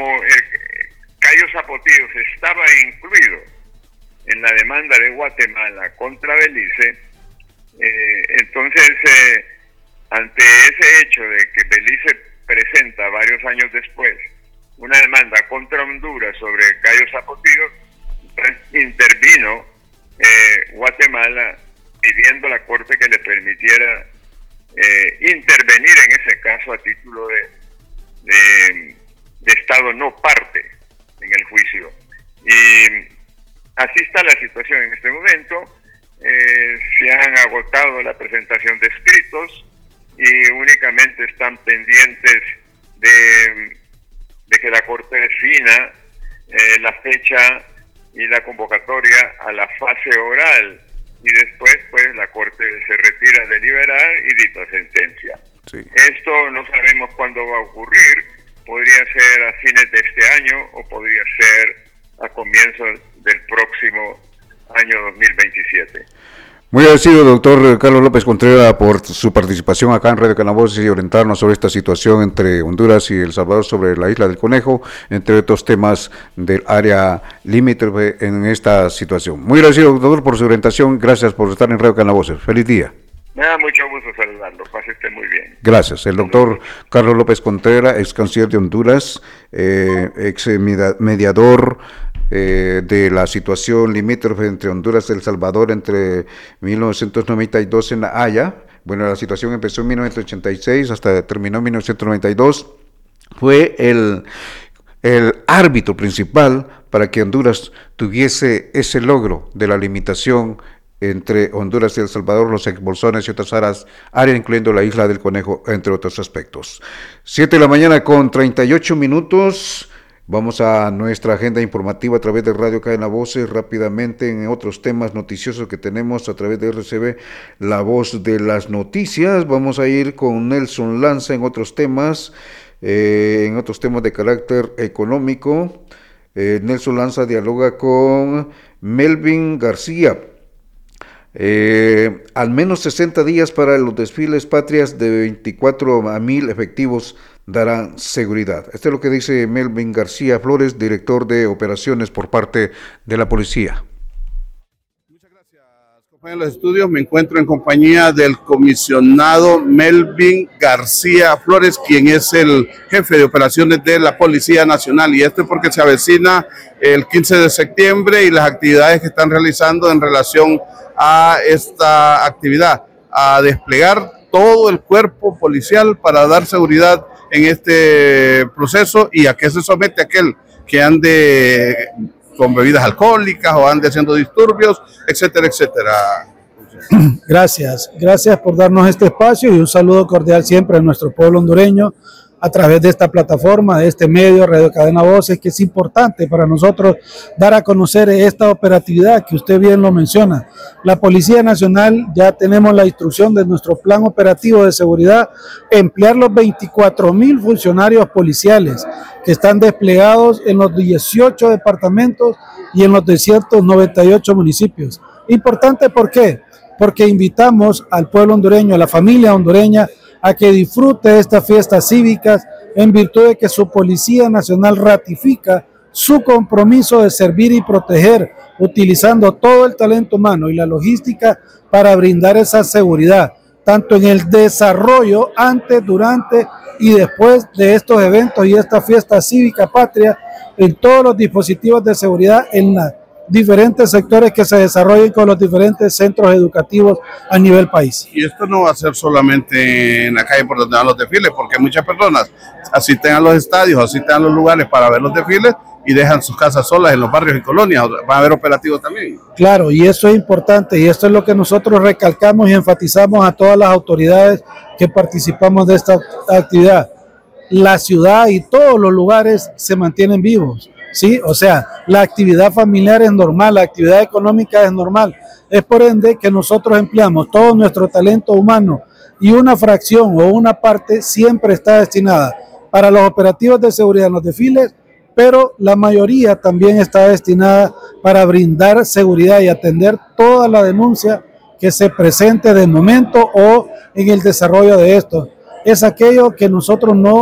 como Cayo Zapotillo estaba incluido en la demanda de Guatemala contra Belice, entonces ante ese hecho de que Belice presenta varios años después una demanda contra Honduras sobre Cayo Zapotillo, intervino Guatemala pidiendo a la Corte que le permitiera intervenir en ese caso a título de Estado no parte en el juicio. Y así está la situación en este momento. Se han agotado la presentación de escritos y únicamente están pendientes de que la Corte defina la fecha y la convocatoria a la fase oral, y después pues la Corte se retira a deliberar y dicta sentencia. Sí. Esto no sabemos cuándo va a ocurrir, podría ser a fines de este año o podría ser a comienzos del próximo año 2027. Muy agradecido, doctor Carlos López Contreras, por su participación acá en Radio Canavoces y orientarnos sobre esta situación entre Honduras y El Salvador sobre la Isla del Conejo, entre otros temas del área limítrofe en esta situación. Muy agradecido, doctor, por su orientación. Gracias por estar en Radio Canavoces. Feliz día. Me da mucho gusto saludarlo. Pase usted muy bien. Gracias. El doctor Carlos López Contreras, ex canciller de Honduras, ex mediador de la situación limítrofe entre Honduras y El Salvador entre 1992 en La Haya. Bueno, la situación empezó en 1986 hasta terminó en 1992. Fue el árbitro principal para que Honduras tuviese ese logro de la limitación entre Honduras y El Salvador, los exbolsones y otras áreas, incluyendo la Isla del Conejo, entre otros aspectos. 7 de la mañana con 38 minutos. Vamos a nuestra agenda informativa a través de Radio Cadena Voces, rápidamente en otros temas noticiosos que tenemos a través de RCB, la voz de las noticias. Vamos a ir con Nelson Lanza en otros temas de carácter económico. Nelson Lanza dialoga con Melvin García. Al menos 60 días para los desfiles patrias de 24 a 1000 efectivos darán seguridad. Esto es lo que dice Melvin García Flores, director de operaciones por parte de la policía. Muchas gracias, compañeros de los estudios. Me encuentro en compañía del comisionado Melvin García Flores, quien es el jefe de operaciones de la Policía Nacional. Y esto es porque se avecina el 15 de septiembre y las actividades que están realizando en relación a esta actividad, a desplegar todo el cuerpo policial para dar seguridad en este proceso y a qué se somete aquel que ande con bebidas alcohólicas o ande haciendo disturbios, etcétera, etcétera. Gracias por darnos este espacio y un saludo cordial siempre a nuestro pueblo hondureño a través de esta plataforma, de este medio, Radio Cadena Voces, que es importante para nosotros dar a conocer esta operatividad que usted bien lo menciona. La Policía Nacional, ya tenemos la instrucción de nuestro plan operativo de seguridad, emplear los 24,000 funcionarios policiales que están desplegados en los 18 departamentos y en los 298 municipios. Importante, ¿por qué? Porque invitamos al pueblo hondureño, a la familia hondureña, a que disfrute estas fiestas cívicas en virtud de que su Policía Nacional ratifica su compromiso de servir y proteger, utilizando todo el talento humano y la logística para brindar esa seguridad, tanto en el desarrollo, antes, durante y después de estos eventos y esta fiesta cívica patria, en todos los dispositivos de seguridad en los diferentes sectores que se desarrollen con los diferentes centros educativos a nivel país. Y esto no va a ser solamente en la calle por donde van los desfiles, porque muchas personas asisten a los estadios, asisten a los lugares para ver los desfiles y dejan sus casas solas en los barrios y colonias. Va a haber operativos también. Claro, y eso es importante, y esto es lo que nosotros recalcamos y enfatizamos a todas las autoridades que participamos de esta actividad. La ciudad y todos los lugares se mantienen vivos. Sí, o sea, la actividad familiar es normal, la actividad económica es normal. Es por ende que nosotros empleamos todo nuestro talento humano y una fracción o una parte siempre está destinada para los operativos de seguridad en los desfiles, pero la mayoría también está destinada para brindar seguridad y atender toda la denuncia que se presente de momento o en el desarrollo de esto. Es aquello que nosotros no